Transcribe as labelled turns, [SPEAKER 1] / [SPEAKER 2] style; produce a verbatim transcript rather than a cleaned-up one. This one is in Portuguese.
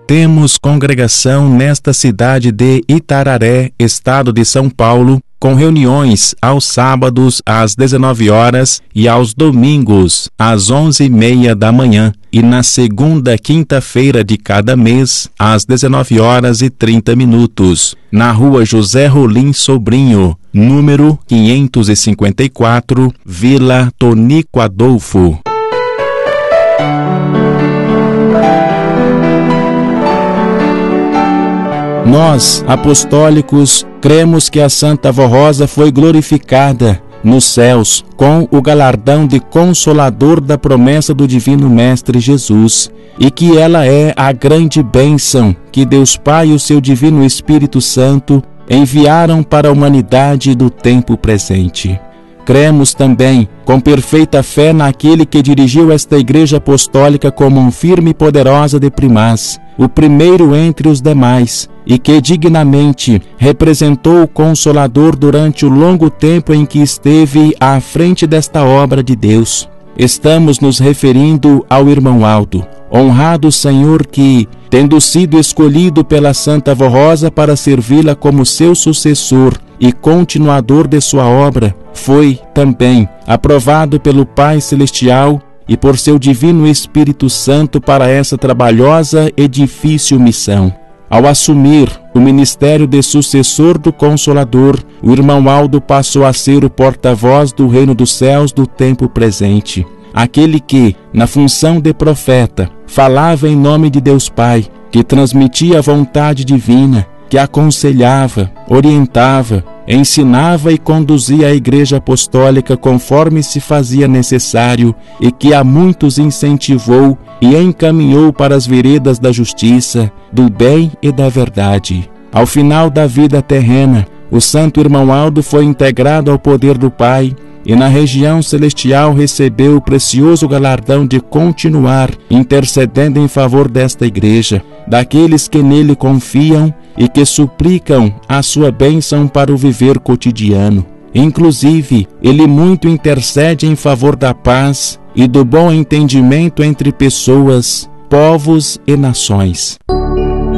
[SPEAKER 1] Temos congregação nesta cidade de Itararé, estado de São Paulo, com reuniões aos sábados às dezenove horas e aos domingos às onze e meia da manhã e na segunda quinta-feira de cada mês às dezenove horas e trinta minutos, na rua José Rolim Sobrinho, número quinhentos e cinquenta e quatro, Vila Tonico Adolfo. Nós, apostólicos, cremos que a Santa Vó Rosa foi glorificada nos céus com o galardão de Consolador da promessa do Divino Mestre Jesus e que ela é a grande bênção que Deus Pai e o seu Divino Espírito Santo enviaram para a humanidade do tempo presente. Cremos também, com perfeita fé, naquele que dirigiu esta Igreja Apostólica como um firme e poderosa de primaz, o primeiro entre os demais, e que dignamente representou o Consolador durante o longo tempo em que esteve à frente desta obra de Deus. Estamos nos referindo ao irmão Aldo, honrado Senhor que, tendo sido escolhido pela Santa Vó Rosa para servi-la como seu sucessor e continuador de sua obra, foi também aprovado pelo Pai Celestial e por seu Divino Espírito Santo para essa trabalhosa e difícil missão. Ao assumir o ministério de sucessor do Consolador, o irmão Aldo passou a ser o porta-voz do Reino dos Céus do tempo presente. Aquele que, na função de profeta, falava em nome de Deus Pai, que transmitia a vontade divina, que aconselhava, orientava, ensinava e conduzia a Igreja Apostólica conforme se fazia necessário e que a muitos incentivou e encaminhou para as veredas da justiça, do bem e da verdade. Ao final da vida terrena, o santo irmão Aldo foi integrado ao poder do Pai e na região celestial recebeu o precioso galardão de continuar intercedendo em favor desta Igreja, daqueles que nele confiam e que suplicam a sua bênção para o viver cotidiano. Inclusive, ele muito intercede em favor da paz e do bom entendimento entre pessoas, povos e nações.